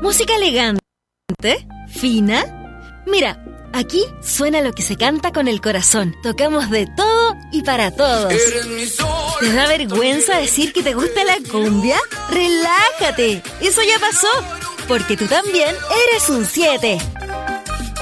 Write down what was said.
Música elegante, fina. Mira, aquí suena lo que se canta con el corazón. Tocamos de todo y para todos. ¿Te da vergüenza decir que te gusta la cumbia? ¡Relájate! Eso ya pasó, porque tú también eres un 7.